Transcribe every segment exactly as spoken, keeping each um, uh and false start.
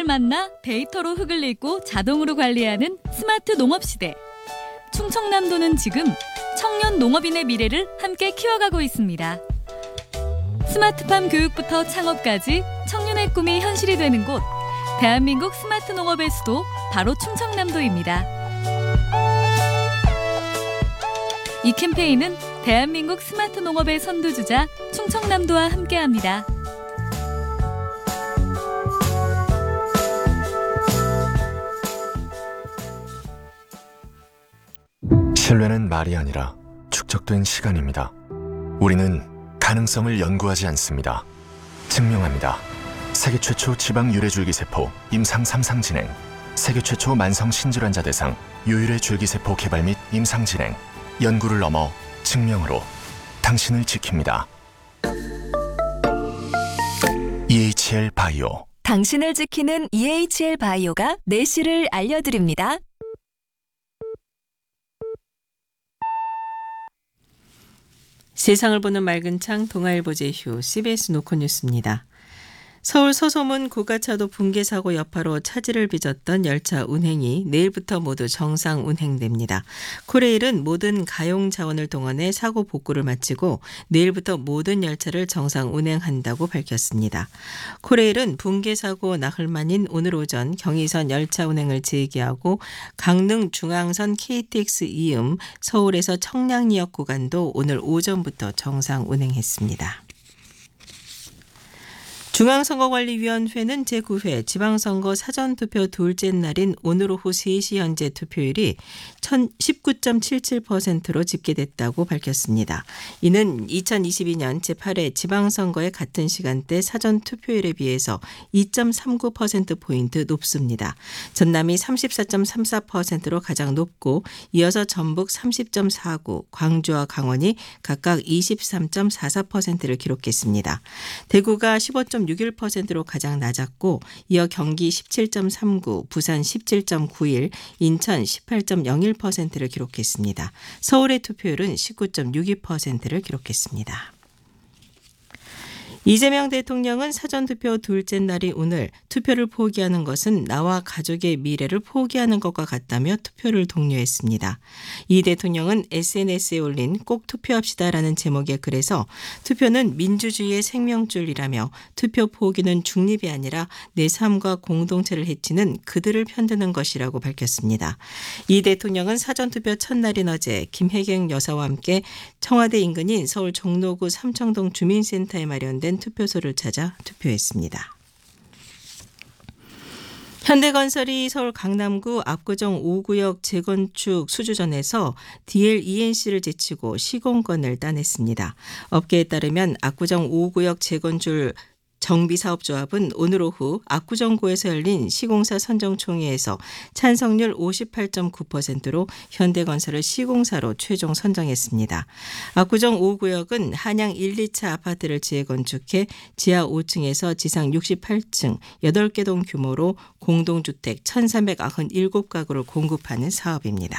기계를 만나 데이터로 흙을 읽고 자동으로 관리하는 스마트 농업 시대. 충청남도는 지금 청년 농업인의 미래를 함께 키워가고 있습니다. 스마트팜 교육부터 창업까지 청년의 꿈이 현실이 되는 곳, 대한민국 스마트 농업의 수도 바로 충청남도입니다. 이 캠페인은 대한민국 스마트 농업의 선두주자 충청남도와 함께합니다. 신뢰는 말이 아니라 축적된 시간입니다. 우리는 가능성을 연구하지 않습니다. 증명합니다. 세계 최초 지방 유래줄기세포 임상 삼 상 진행, 세계 최초 만성 신질환자 대상 유일의 줄기세포 개발 및 임상 진행, 연구를 넘어 증명으로 당신을 지킵니다. 이에이치엘 바이오. 당신을 지키는 이에이치엘 바이오가 내실을 알려드립니다. 세상을 보는 맑은 창 동아일보 제휴 씨비에스 노컷뉴스입니다. 서울 서소문 고가차도 붕괴 사고 여파로 차질을 빚었던 열차 운행이 내일부터 모두 정상 운행됩니다. 코레일은 모든 가용 자원을 동원해 사고 복구를 마치고 내일부터 모든 열차를 정상 운행한다고 밝혔습니다. 코레일은 붕괴 사고 나흘 만인 오늘 오전 경의선 열차 운행을 재개하고 강릉 중앙선 케이티엑스 이음 서울에서 청량리역 구간도 오늘 오전부터 정상 운행했습니다. 중앙선거관리위원회는 제구 회 지방선거 사전투표 둘째 날인 오늘 오후 세 시 현재 투표율이 십구 점 칠칠 퍼센트로 집계됐다고 밝혔습니다. 이는 이천이십이 년 제팔 회 지방선거의 같은 시간대 사전투표율에 비해서 이 점 삼구 퍼센트포인트 높습니다. 전남이 삼십사 점 삼사 퍼센트로 가장 높고 이어서 전북 삼십 점 사구, 광주와 강원이 각각 이십삼 점 사사 퍼센트를 기록했습니다. 대구가 십오 점 육일 퍼센트로 가장 낮았고 이어 경기 십칠 점 삼구, 부산 십칠 점 구일, 인천 십팔 점 영일 퍼센트를 기록했습니다. 서울의 투표율은 십구 점 육이 퍼센트를 기록했습니다. 이재명 대통령은 사전투표 둘째 날이 오늘 투표를 포기하는 것은 나와 가족의 미래를 포기하는 것과 같다며 투표를 독려했습니다. 이 대통령은 에스엔에스에 올린 꼭 투표합시다라는 제목의 글에서 투표는 민주주의의 생명줄이라며 투표 포기는 중립이 아니라 내 삶과 공동체를 해치는 그들을 편드는 것이라고 밝혔습니다. 이 대통령은 사전투표 첫날인 어제 김혜경 여사와 함께 청와대 인근인 서울 종로구 삼청동 주민센터에 마련된 투표소를 찾아 투표했습니다. 현대건설이 서울 강남구 압구정 오 구역 재건축 수주전에서 디엘이엔씨를 제치고 시공권을 따냈습니다. 업계에 따르면 압구정 오 구역 재건축 정비사업조합은 오늘 오후 압구정구에서 열린 시공사 선정총회에서 찬성률 오십팔 점 구 퍼센트로 현대건설을 시공사로 최종 선정했습니다. 압구정 오 구역은 한양 일, 이 차 아파트를 재건축해 지하 오 층에서 지상 육십팔 층 여덟 개 동 규모로 공동주택 천삼백구십칠 가구를 공급하는 사업입니다.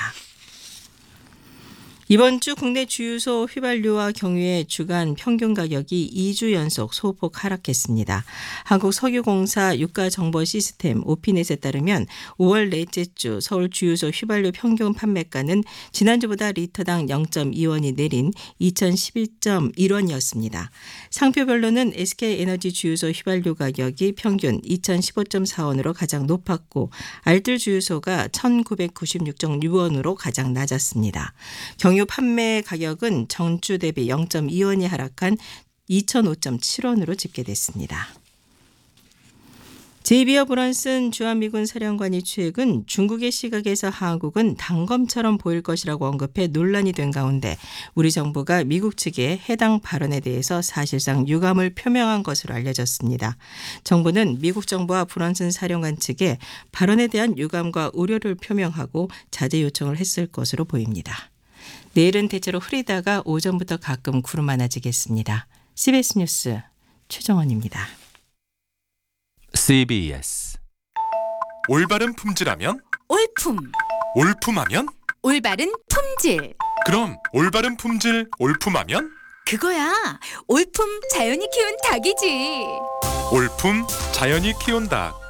이번 주 국내 주유소 휘발유와 경유의 주간 평균 가격이 이 주 연속 소폭 하락했습니다. 한국석유공사 유가정보시스템 오피넷에 따르면 오월 넷째 주 서울 주유소 휘발유 평균 판매가는 지난주보다 리터당 영 점 이 원이 내린 이천십일 점 일 원이었습니다. 상표별로는 에스케이에너지 주유소 휘발유 가격이 평균 이천십오 점 사 원으로 가장 높았고 알뜰 주유소가 천구백구십육 점 육 원으로 가장 낮았습니다. 경유 판매 가격은 전주 대비 영 점 이 원이 하락한 이천오 점 칠 원으로 집계됐습니다. 제이비어 브런슨 주한미군 사령관이 최근 중국의 시각에서 한국은 단검처럼 보일 것이라고 언급해 논란이 된 가운데 우리 정부가 미국 측의 해당 발언에 대해서 사실상 유감을 표명한 것으로 알려졌습니다. 정부는 미국 정부와 브런슨 사령관 측에 발언에 대한 유감과 우려를 표명하고 자제 요청을 했을 것으로 보입니다. 내일은 대체로 흐리다가 오전부터 가끔 구름 많아지겠습니다. 씨비에스 뉴스 최정원입니다. 씨비에스 올바른 품질하면 올품, 올품하면 올바른 품질. 그럼 올바른 품질 올품하면 그거야. 올품 자연이 키운 닭이지. 올품 자연이 키운 닭